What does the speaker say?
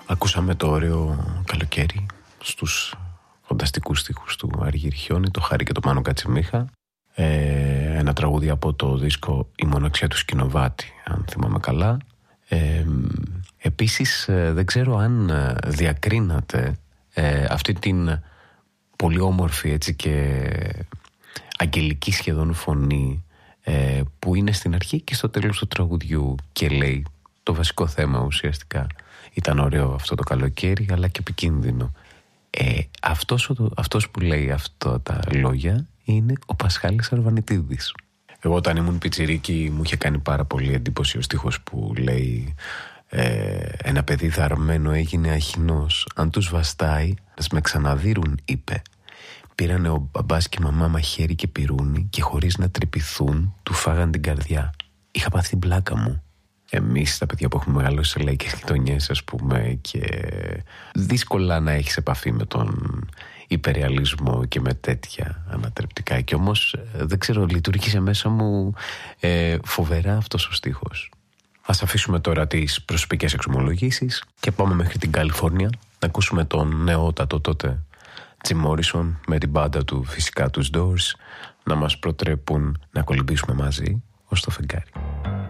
Ακούσαμε το ωραίο καλοκαίρι στους φανταστικούς στίχους του Αργυριχιώνη, το Χάρη και το Μάνο Κατσιμίχα. Ένα τραγούδι από το δίσκο «Η μοναξιά του Σκηνοβάτη», αν θυμάμαι καλά. Επίσης δεν ξέρω αν διακρίνατε αυτή την πολύ όμορφη, έτσι, και αγγελική σχεδόν φωνή που είναι στην αρχή και στο τέλος του τραγουδιού και λέει το βασικό θέμα ουσιαστικά. Ήταν ωραίο αυτό το καλοκαίρι, αλλά και επικίνδυνο. Αυτός που λέει αυτά τα λόγια είναι ο Πασχάλης Αρβανιτίδης. Εγώ όταν ήμουν πιτσιρίκι μου είχε κάνει πάρα πολύ εντύπωση ο στίχος που λέει «Ένα παιδί δαρμένο έγινε αχινός, αν τους βαστάει ας με ξαναδύρουν», είπε. Πήρανε ο μπαμπάς και η μαμά μαχαίρι και πυρούνι και χωρίς να τρυπηθούν του φάγαν την καρδιά. Είχα πάθει την πλάκα μου. Εμείς τα παιδιά που έχουμε μεγαλώσει σε λαϊκές γειτονιές, ας πούμε, και δύσκολα να έχεις επαφή με τον υπερρεαλισμό και με τέτοια ανατρεπτικά, και όμως δεν ξέρω, λειτουργήσε μέσα μου φοβερά αυτός ο στίχος. Ας αφήσουμε τώρα τις προσωπικές εξομολογήσεις και πάμε μέχρι την Καλιφόρνια να ακούσουμε τον νεότατο τότε Jim Morrison με την μπάντα του, φυσικά τους Doors, να μας προτρέπουν να κολυμπήσουμε μαζί ως το φεγγάρι.